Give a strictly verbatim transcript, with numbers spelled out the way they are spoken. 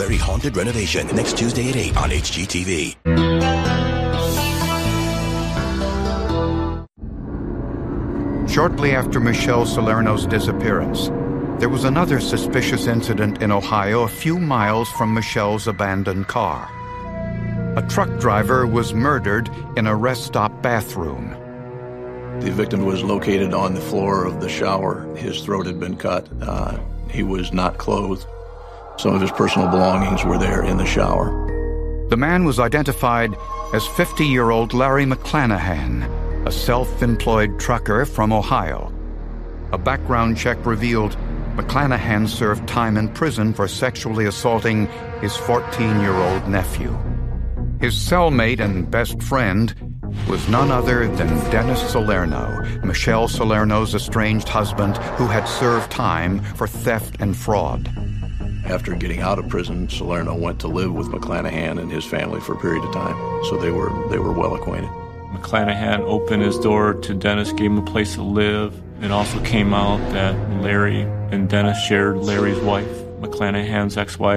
Very Haunted Renovation. Next Tuesday at eight on H G T V. Shortly after Michelle Salerno's disappearance, there was another suspicious incident in Ohio a few miles from Michelle's abandoned car. A truck driver was murdered in a rest stop bathroom. The victim was located on the floor of the shower. His throat had been cut. Uh, he was not clothed. Some of his personal belongings were there in the shower. The man was identified as fifty-year-old Larry McClanahan, a self-employed trucker from Ohio. A background check revealed McClanahan served time in prison for sexually assaulting his fourteen-year-old nephew. His cellmate and best friend was none other than Dennis Salerno, Michelle Salerno's estranged husband who had served time for theft and fraud. After getting out of prison, Salerno went to live with McClanahan and his family for a period of time, so they were they were well acquainted. McClanahan opened his door to Dennis, gave him a place to live. It also came out that Larry and Dennis shared Larry's wife, McClanahan's ex-wife.